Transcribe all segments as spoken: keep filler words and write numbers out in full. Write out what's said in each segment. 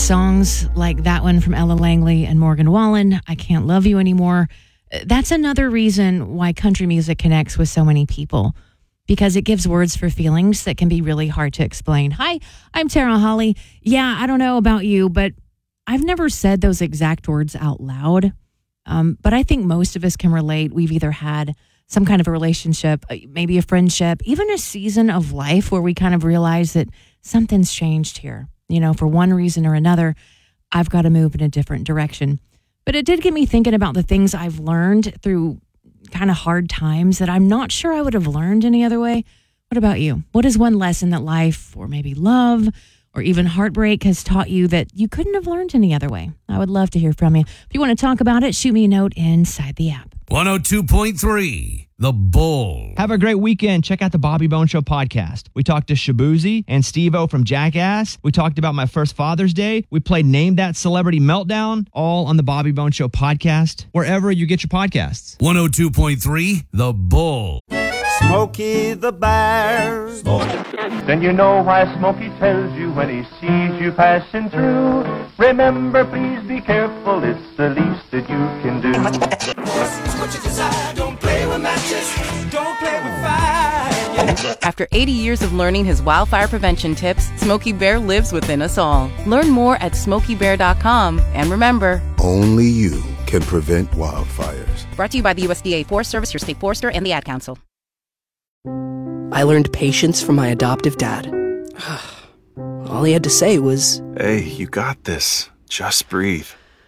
songs like that one from Ella Langley and Morgan Wallen, I Can't Love You Anymore. That's another reason why country music connects with so many people, because it gives words for feelings that can be really hard to explain. Hi, I'm Tara Holly. Yeah, I don't know about you, but I've never said those exact words out loud. Um, but I think most of us can relate. We've either had some kind of a relationship, maybe a friendship, even a season of life where we kind of realize that something's changed here. You know, for one reason or another, I've got to move in a different direction. But it did get me thinking about the things I've learned through kind of hard times that I'm not sure I would have learned any other way. What about you? What is one lesson that life, or maybe love, or even heartbreak has taught you that you couldn't have learned any other way? I would love to hear from you. If you want to talk about it, shoot me a note inside the app. one oh two point three, The Bull. Have a great weekend. Check out the Bobby Bone Show podcast. We talked to Shabuzi and Steve-O from Jackass. We talked about my first Father's Day. We played Name That Celebrity Meltdown, all on the Bobby Bone Show podcast, wherever you get your podcasts. one oh two point three, The Bull. Smokey the Bear. Then you know why Smokey tells you when he sees you passing through. Remember, please be careful, it's the least that you can do. Don't play with matches, don't play with fire. After eighty years of learning his wildfire prevention tips, Smokey Bear lives within us all. Learn more at smokey bear dot com. And remember, only you can prevent wildfires. Brought to you by the U S D A Forest Service, your state forester, and the Ad Council. I learned patience from my adoptive dad. All he had to say was, "Hey, you got this. Just breathe."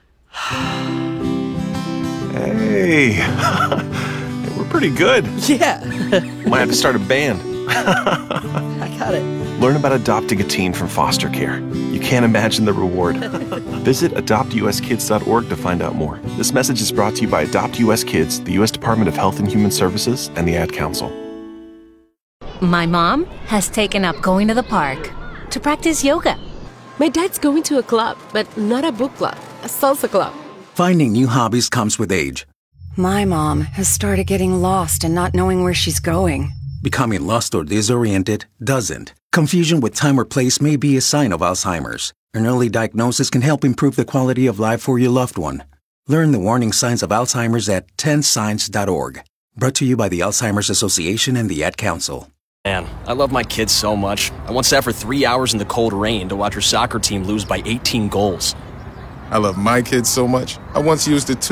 Hey, we're pretty good. Yeah. Might have to start a band. I got it. Learn about adopting a teen from foster care. You can't imagine the reward. Visit adopt u s kids dot org to find out more. This message is brought to you by Adopt U S Kids, the U S Department of Health and Human Services, and the Ad Council. My mom has taken up going to the park to practice yoga. My dad's going to a club, but not a book club, a salsa club. Finding new hobbies comes with age. My mom has started getting lost and not knowing where she's going. Becoming lost or disoriented doesn't. Confusion with time or place may be a sign of Alzheimer's. An early diagnosis can help improve the quality of life for your loved one. Learn the warning signs of Alzheimer's at ten signs dot org. Brought to you by the Alzheimer's Association and the Ad Council. Man, I love my kids so much. I once sat for three hours in the cold rain to watch her soccer team lose by eighteen goals. I love my kids so much. I once used it too.